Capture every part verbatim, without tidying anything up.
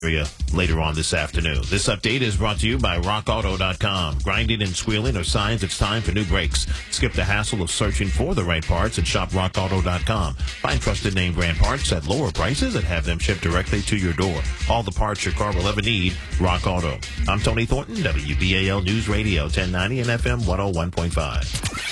area later on this afternoon. This update is brought to you by rock auto dot com. Grinding and squealing are signs it's time for new brakes. Skip the hassle of searching for the right parts and shop rock auto dot com. Find trusted name brand parts at lower prices and have them shipped directly to your door. All the parts your car will ever need, Rock Auto. I'm Tony Thornton, W B A L News Radio ten ninety and F M one oh one point five.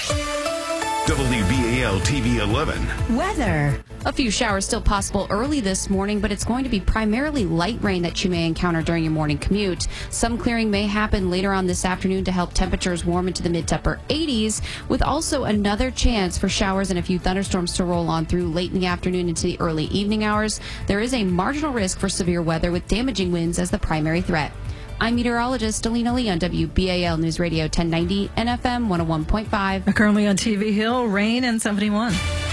W B A L T V eleven. Weather. A few showers still possible early this morning, but it's going to be primarily light rain that you may encounter during your morning commute. Some clearing may happen later on this afternoon to help temperatures warm into the mid to upper eighties, with also another chance for showers and a few thunderstorms to roll on through late in the afternoon into the early evening hours. There is a marginal risk for severe weather with damaging winds as the primary threat. I'm meteorologist Alina Lee on W B A L News Radio ten ninety and F M one oh one point five. Currently on T V Hill, rain and seventy-one.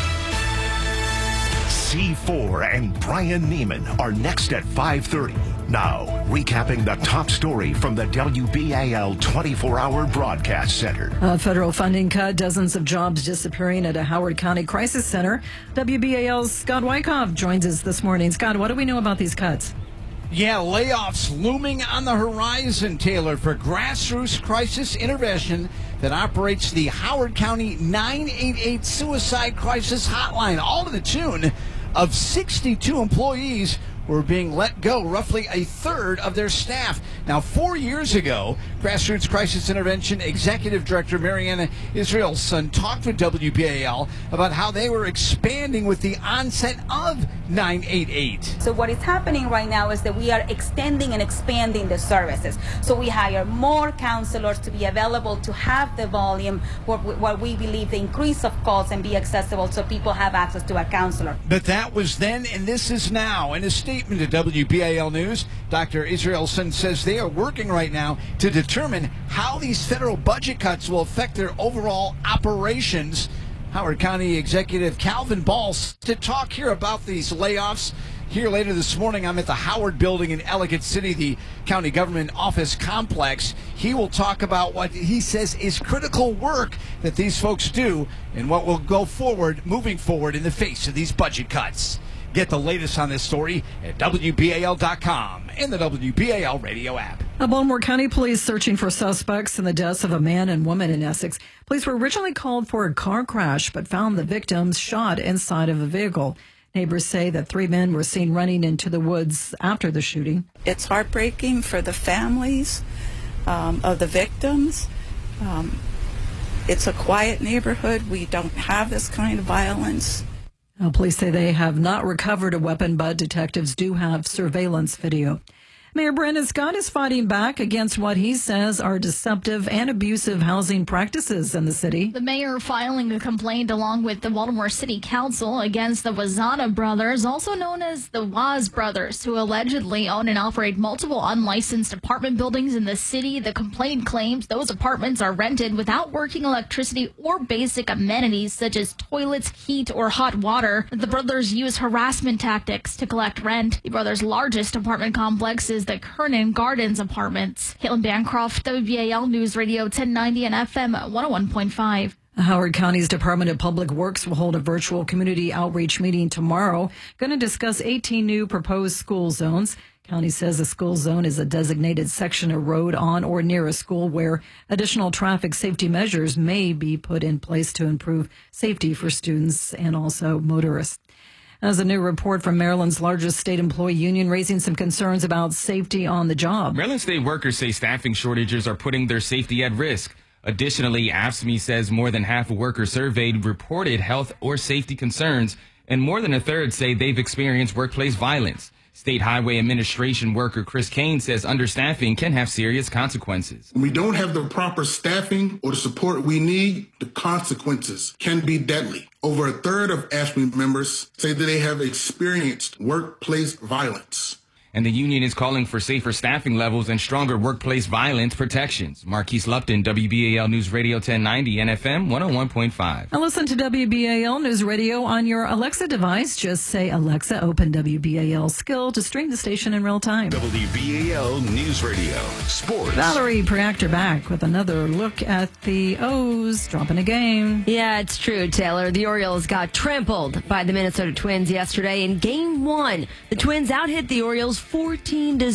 C four and Brian Neiman are next at five thirty. Now, recapping the top story from the W B A L twenty-four hour broadcast center. A federal funding cut, dozens of jobs disappearing at a Howard County crisis center. W B A L's Scott Wyckoff joins us this morning. Scott, what do we know about these cuts? Yeah, layoffs looming on the horizon, Taylor, for grassroots crisis intervention that operates the Howard County nine eight eight Suicide Crisis Hotline, all to the tune of sixty-two employees who are being let go, roughly a third of their staff. Now, four years ago, Grassroots Crisis Intervention Executive Director Mariana Israelson talked with W B A L about how they were expanding with the onset of nine eight eight. So what is happening right now is that we are extending and expanding the services. So we hire more counselors to be available to have the volume where, where we believe the increase of calls and be accessible so people have access to a counselor. But that was then, and this is now. In a statement to W B A L News, Doctor Israelson says they are working right now to determine how these federal budget cuts will affect their overall operations. Howard County Executive Calvin Ball to talk here about these layoffs. Here later this morning, I'm at the Howard Building in Ellicott City, the county government office complex. He will talk about what he says is critical work that these folks do and what will go forward, moving forward in the face of these budget cuts. Get the latest on this story at W B A L dot com and the W B A L radio app. Baltimore County Police searching for suspects in the deaths of a man and woman in Essex. Police were originally called for a car crash, but found the victims shot inside of a vehicle. Neighbors say that three men were seen running into the woods after the shooting. It's heartbreaking for the families um, of the victims. Um, it's a quiet neighborhood. We don't have this kind of violence. Now, police say they have not recovered a weapon, but detectives do have surveillance video. Mayor Brandon Scott is fighting back against what he says are deceptive and abusive housing practices in the city. The mayor filing a complaint along with the Baltimore City Council against the Wazana brothers, also known as the Waz brothers, who allegedly own and operate multiple unlicensed apartment buildings in the city. The complaint claims those apartments are rented without working electricity or basic amenities such as toilets, heat, or hot water. The brothers use harassment tactics to collect rent. The brothers' largest apartment complex is the Kernan Gardens Apartments. Caitlin Bancroft, W B A L News Radio ten ninety and F M one oh one point five. Howard County's Department of Public Works will hold a virtual community outreach meeting tomorrow, going to discuss eighteen new proposed school zones. County says a school zone is a designated section of road on or near a school where additional traffic safety measures may be put in place to improve safety for students and also motorists. As a new report from Maryland's largest state employee union raising some concerns about safety on the job. Maryland state workers say staffing shortages are putting their safety at risk. Additionally, A F S C M E says more than half of workers surveyed reported health or safety concerns, and more than a third say they've experienced workplace violence. State Highway Administration worker Chris Kane says understaffing can have serious consequences. When we don't have the proper staffing or the support we need, the consequences can be deadly. Over a third of A F S C M E members say that they have experienced workplace violence. And the union is calling for safer staffing levels and stronger workplace violence protections. Marquise Lupton, W B A L News Radio ten ninety and F M one oh one point five. And listen to W B A L News Radio on your Alexa device. Just say, Alexa, open W B A L skill to stream the station in real time. W B A L News Radio Sports. Valerie Preactor back with another look at the O's dropping a game. Yeah, it's true, Taylor. The Orioles got trampled by the Minnesota Twins yesterday in Game one. The Twins out-hit the Orioles fourteen to